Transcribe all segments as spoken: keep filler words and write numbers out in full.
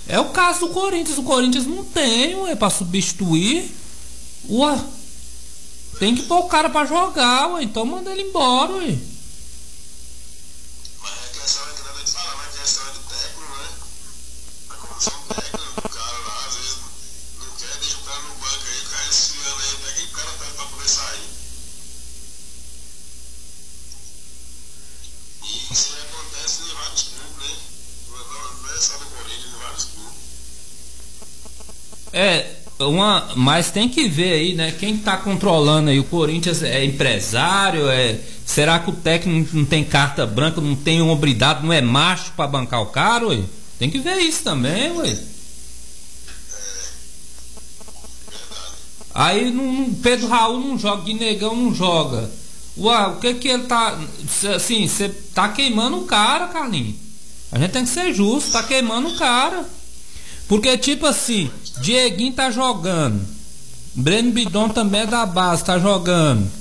É o caso do Corinthians. O Corinthians não tem, ué, pra substituir. Ué, tem que pôr o cara pra jogar, ué. Então manda ele embora, ué. Mas a questão é que nada de falar, mas a questão é do técnico, né? A comissão técnica, o cara lá, às vezes não quer, deixa o cara no banco aí, o cara esfriando aí, pega aí o cara pede pra poder sair. E isso acontece em vários clubes, né? Não é só do Corinthians, em vários clubes. É, uma, mas tem que ver aí, né? Quem tá controlando aí? O Corinthians é empresário? É, será que o técnico não tem carta branca, não tem um obrigado, não é macho pra bancar o cara, ué? Tem que ver isso também, ué. Aí não, Pedro Raul não joga, Guinegão não joga. Ué, o que que ele tá. Assim, você tá queimando o cara, Carlinhos. A gente tem que ser justo, tá queimando o cara. Porque, tipo assim, Dieguinho tá jogando. Breno Bidon também é da base, tá jogando.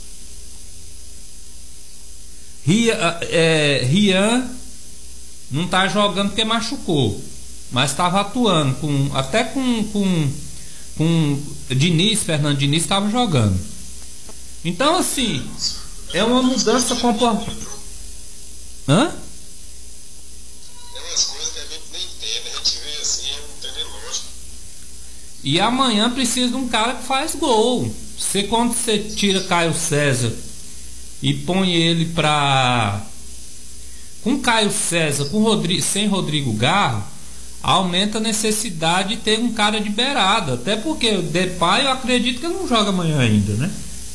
Rian, é, Rian não tá jogando porque machucou. Mas estava atuando. Com, até com, com, com Diniz, Fernando Diniz estava jogando. Então, assim, é uma mudança comportamental. Hã? E amanhã precisa de um cara que faz gol. Você, quando você tira Caio César e põe ele pra. Com Caio César, com Rodrigo, sem Rodrigo Garro, aumenta a necessidade de ter um cara de beirada. Até porque o Depay, eu acredito que ele não joga amanhã ainda, né?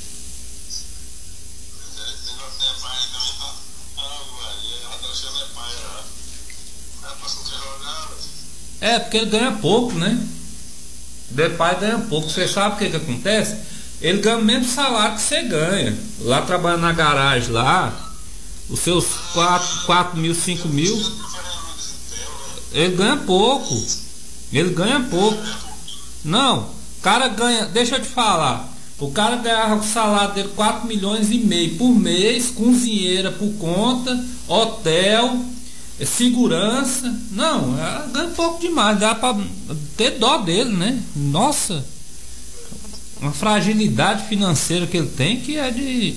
É, porque ele ganha pouco, né? O Depay ganha pouco. Você sabe o que que acontece? Ele ganha o mesmo salário que você ganha. Lá trabalhando na garagem lá, os seus quatro mil, cinco mil, ele ganha pouco. Ele ganha pouco. Não, o cara ganha, deixa eu te falar. O cara ganhava o salário dele quatro milhões e meio por mês, cozinheira por conta, hotel, segurança. Não, ganha pouco demais. Dá pra ter dó dele, né? Nossa, uma fragilidade financeira que ele tem que é de.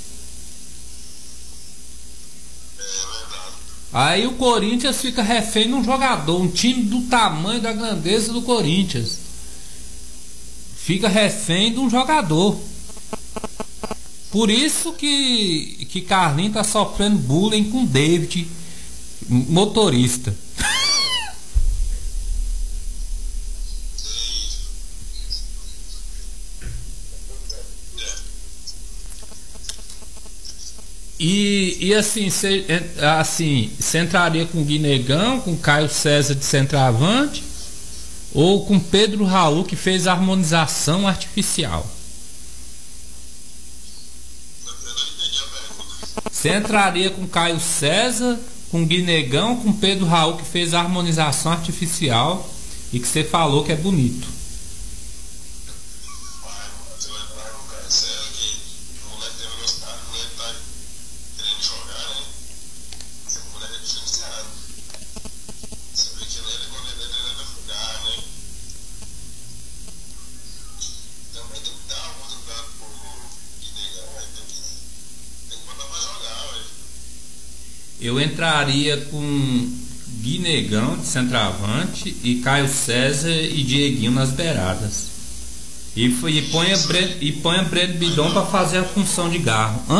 Aí o Corinthians fica refém de um jogador, um time do tamanho da grandeza do Corinthians fica refém de um jogador. Por isso que que Carlinhos tá sofrendo bullying com David, motorista. E, e assim, cê, assim, você entraria com o Guinegão, com Caio César de centroavante, ou com Pedro Raul, que fez a harmonização artificial? Você entraria com Caio César, com Guinegão, com Pedro Raul, que fez a harmonização artificial e que você falou que é bonito? Eu entraria com Guinegão de centroavante e Caio César e Dieguinho nas beiradas. E, e ponha Breno, e ponha Breno Bidon para fazer a função de Garro. Hã?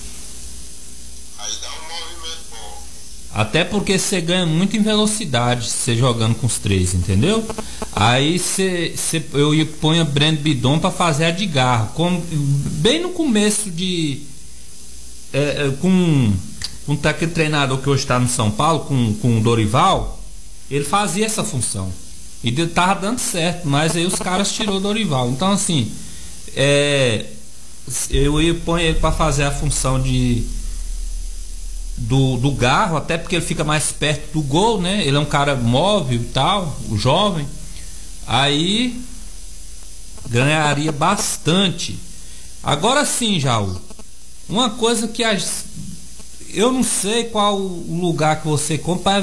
Aí dá um movimento bom. Até porque você ganha muito em velocidade você jogando com os três, entendeu? Aí você, você, eu ponho Breno Bidon para fazer a de Garro. Com, bem no começo de. É, é, com. Com aquele treinador que hoje está no São Paulo, com, com o Dorival, ele fazia essa função e tava dando certo, mas aí os caras tirou o Dorival. Então assim, é, eu ia pôr ele para fazer a função de do, do Garro, até porque ele fica mais perto do gol, né? Ele é um cara móvel e tal, o jovem. Aí ganharia bastante. Agora sim, Jaú, uma coisa que as eu não sei qual o lugar que você compra